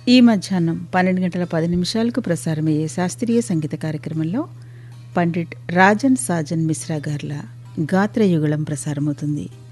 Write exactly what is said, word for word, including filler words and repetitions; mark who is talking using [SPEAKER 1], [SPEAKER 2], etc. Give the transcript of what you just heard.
[SPEAKER 1] ఈ మధ్యాహ్నం పన్నెండు గంటల పది నిమిషాలకు ప్రసారమయ్యే శాస్త్రీయ సంగీత కార్యక్రమంలో పండిట్ రాజన్ సాజన్ మిశ్రా గార్ల గాత్రయుగళం ప్రసారమవుతుంది.